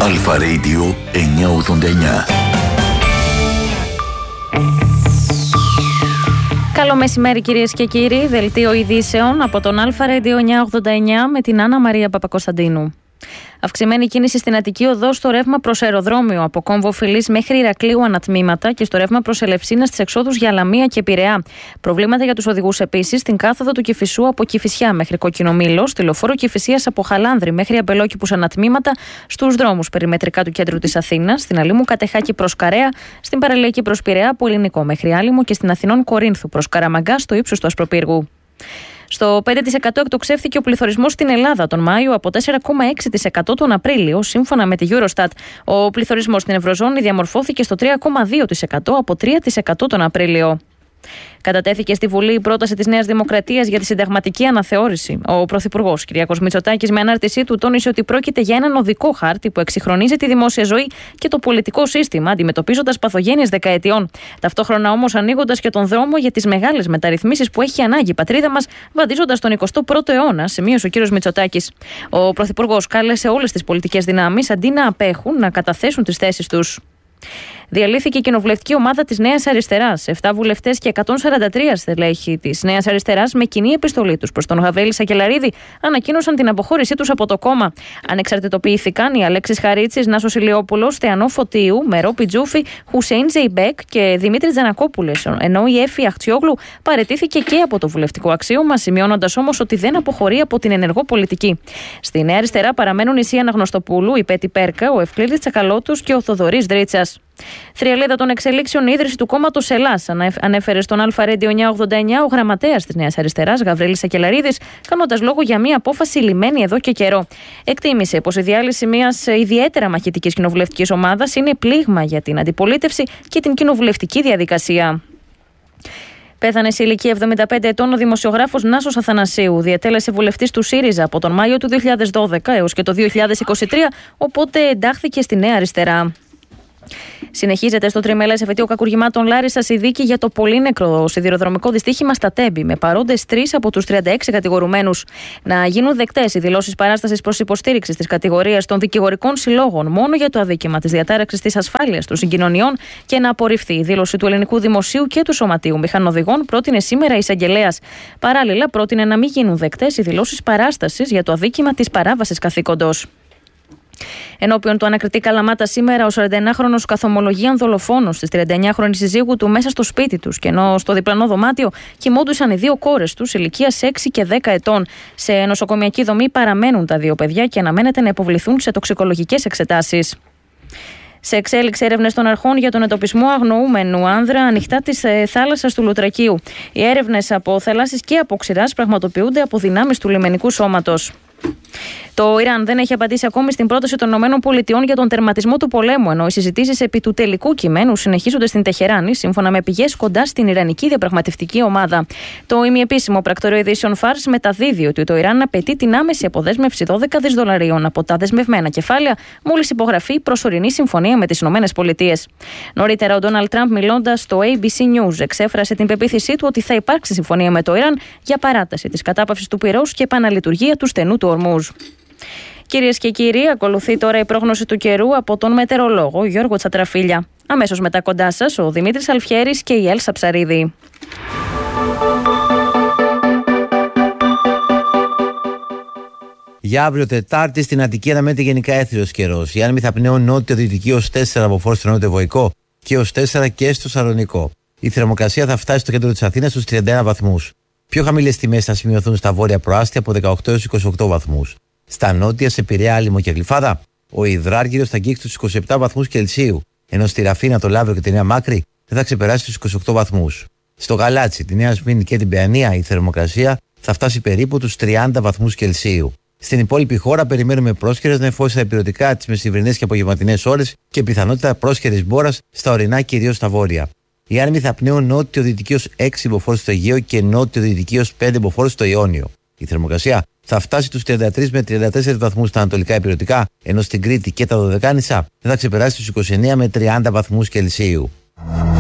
Αλφα Radio 989. Καλό μεσημέρι κυρίες και κύριοι, δελτίο ειδήσεων από τον Αλφα Radio 989 με την Άννα Μαρία Παπακοσταντίνου. Αυξημένη κίνηση στην Αττική Οδό στο ρεύμα προς αεροδρόμιο από Κόμβο Φιλής μέχρι Ηρακλείου ανατμήματα και στο ρεύμα προς Ελευσίνα στις εξόδους για Λαμία και Πειραιά. Προβλήματα για τους οδηγούς επίσης στην κάθοδο του Κηφισού από Κηφισιά μέχρι Κόκκινο Μήλο, στη λεωφόρο Κηφισίας από Χαλάνδρη μέχρι Αμπελόκηπους ανατμήματα, στους δρόμους περιμετρικά του κέντρου της Αθήνας, στην Αλήμου Κατεχάκη προς Καρέα, στην Παραλιακή προς Πειραιά από Ελληνικό μέχρι Άλυμο και στην Αθηνών Κορίνθου προς Καραμαγκά στο ύψος του Ασπροπύργου. Στο 5% εκτοξεύθηκε ο πληθωρισμός στην Ελλάδα τον Μάιο από 4,6% τον Απρίλιο, σύμφωνα με τη Eurostat. Ο πληθωρισμός στην Ευρωζώνη διαμορφώθηκε στο 3,2% από 3% τον Απρίλιο. Κατατέθηκε στη Βουλή η πρόταση της Νέας Δημοκρατίας για τη συνταγματική αναθεώρηση. Ο Πρωθυπουργός Κυριάκος Μητσοτάκης, με ανάρτησή του, τόνισε ότι πρόκειται για έναν οδικό χάρτη που εξυγχρονίζει τη δημόσια ζωή και το πολιτικό σύστημα, αντιμετωπίζοντας παθογένειες δεκαετιών. Ταυτόχρονα όμως ανοίγοντας και τον δρόμο για τις μεγάλες μεταρρυθμίσεις που έχει ανάγκη η πατρίδα μας, βαδίζοντας τον 21ο αιώνα, σημείωσε ο κ. Μητσοτάκης. Ο Πρωθυπουργός κάλεσε όλες τις πολιτικές δυνάμεις, αντί να απέχουν, να καταθέσουν τις θέσεις τους. Διαλύθηκε η κοινοβουλευτική ομάδα της Νέας Αριστεράς. 7 βουλευτές και 143 στελέχη της Νέας Αριστεράς, με κοινή επιστολή τους προς τον Γαβρίλη Σακελαρίδη, ανακοίνωσαν την αποχώρησή τους από το κόμμα. Ανεξαρτητοποιήθηκαν οι Αλέξης Χαρίτσης, Νάσος Ηλιόπουλος, Θεανό Φωτίου, Μερό Πιτζούφη, Χουσέιν Ζεϊμπέκ και Δημήτρης Τζανακόπουλες, ενώ η Έφη Αχτσιόγλου παραιτήθηκε και από το βουλευτικό αξίωμα, σημειώνοντας όμως ότι δεν αποχωρεί από την ενεργό πολιτική. Στη Νέα Αριστερά παραμένουν η Σία Αναγνωστοπούλου, η Πέτη Πέρκα, ο Ευκλήδης Τσακαλώτους και ο Θοδωρής Δρίτσας. Θριαλίδα των εξελίξεων, η ίδρυση του κόμματος Ελλάς, ανέφερε στον Αλφα Radio 989 ο γραμματέας της Νέας Αριστεράς, Γαβρίλης Σακελαρίδης, κάνοντας λόγο για μια απόφαση λυμμένη εδώ και καιρό. Εκτίμησε πως η διάλυση μιας ιδιαίτερα μαχητικής κοινοβουλευτικής ομάδας είναι πλήγμα για την αντιπολίτευση και την κοινοβουλευτική διαδικασία. Πέθανε σε ηλικία 75 ετών ο δημοσιογράφος Νάσος Αθανασίου. Διατέλεσε βουλευτής του ΣΥΡΙΖΑ από τον Μάιο του 2012 έως και το 2023, οπότε εντάχθηκε στη Νέα Αριστερά. Συνεχίζεται στο τριμελές εφετείο κακουργημάτων Λάρισσας η δίκη για το πολύνεκρο σιδηροδρομικό δυστύχημα στα Τέμπη, με παρόντες 3 από τους 36 κατηγορουμένους. Να γίνουν δεκτές οι δηλώσεις παράστασης προς υποστήριξη της κατηγορίας των δικηγορικών συλλόγων μόνο για το αδίκημα της διατάραξης της ασφάλειας των συγκοινωνιών και να απορριφθεί η δήλωση του Ελληνικού Δημοσίου και του Σωματείου Μηχανοδηγών, πρότεινε σήμερα η εισαγγελέας. Παράλληλα, πρότεινε να μην γίνουν δεκτές οι δηλώσεις παράστασης για το αδίκημα της παράβασης καθήκοντος. Ενώπιον του ανακριτή Καλαμάτα σήμερα, ο 41χρονος καθομολογίαν δολοφόνος της 39χρονης συζύγου του μέσα στο σπίτι τους, και ενώ στο διπλανό δωμάτιο κοιμόντουσαν οι δύο κόρες τους ηλικίας 6 και 10 ετών. Σε νοσοκομιακή δομή παραμένουν τα δύο παιδιά και αναμένεται να υποβληθούν σε τοξικολογικές εξετάσεις. Σε εξέλιξη έρευνες των αρχών για τον εντοπισμό αγνοούμενου άνδρα ανοιχτά της θάλασσας του Λουτρακίου. Οι έρευνες από θαλάσσης και από ξηράς πραγματοποιούνται από δυνάμεις του λιμενικού σώματος. Το Ιράν δεν έχει απαντήσει ακόμη στην πρόταση των ΗΠΑ για τον τερματισμό του πολέμου, ενώ οι συζητήσεις επί του τελικού κειμένου συνεχίζονται στην Τεχεράνη, σύμφωνα με πηγές κοντά στην Ιρανική διαπραγματευτική ομάδα. Το ημιεπίσημο πρακτορείο ειδήσεων Φάρς μεταδίδει ότι το Ιράν απαιτεί την άμεση αποδέσμευση $12 δισεκατομμυρίων από τα δεσμευμένα κεφάλαια, μόλις υπογραφεί προσωρινή συμφωνία με τις ΗΠΑ. Νωρίτερα, ο Ντόναλντ Τραμπ, μιλώντας στο ABC News, εξέφρασε την πεποίθησή του ότι θα υπάρξει συμφωνία με το Ιράν για παράταση της κατάπαυσης του πυρός και επαναλειτουργία του στενού του Ορμούζ. Κυρίες και κύριοι, ακολουθεί τώρα η πρόγνωση του καιρού από τον μετεωρολόγο Γιώργο Τσατραφίλια. Αμέσως μετά κοντά σας ο Δημήτρης Αλφιέρης και η Έλσα Ψαρίδη. Για αύριο Τετάρτη στην Αττική αναμένεται γενικά έθριος καιρός. Οι άνεμοι θα πνέουν νότιο-δυτική ως 4 από φόρτο στο νότιο-βοϊκό και ως 4 και στο Σαλονικό. Η θερμοκρασία θα φτάσει στο κέντρο της Αθήνας στους 31 βαθμούς. Πιο χαμηλές τιμές θα σημειωθούν στα βόρεια προάστια από 18 έως 28 βαθμούς. Στα νότια, σε Πειραιά, Άλυμο και Γλυφάδα, ο υδράργυρος θα αγγίξει τους 27 βαθμούς Κελσίου, ενώ στη Ραφίνα, το Λαύριο και τη Νέα Μάκρη δεν θα ξεπεράσει τους 28 βαθμούς. Στο Γαλάτσι, τη Νέα Σμύρνη και την Παιανία, η θερμοκρασία θα φτάσει περίπου τους 30 βαθμούς Κελσίου. Στην υπόλοιπη χώρα περιμένουμε πρόσχερες νεφώσεις στα υπηρετικά τις μεσημβρινές και απογευματινές ώρες και πιθανότητα πρόσχερης μπόρας στα ορεινά, κυρίως στα βόρεια. Οι άνεμοι θα πνέουν νότιο-δυτική ως 6 μποφόρ στο Αιγαίο και νότιο-δυτική ως 5 μποφόρ στο Ιόνιο. Η θερμοκρασία θα φτάσει τους 33 με 34 βαθμούς στα ανατολικά υπηρετικά, ενώ στην Κρήτη και τα Δωδεκάνησα δεν θα ξεπεράσει τους 29 με 30 βαθμούς Κελσίου.